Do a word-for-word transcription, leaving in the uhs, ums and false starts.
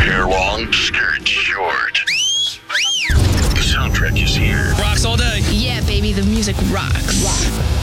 Hair long, skirt short. The soundtrack is here. Rocks all day. Yeah, baby, the music rocks. Rock.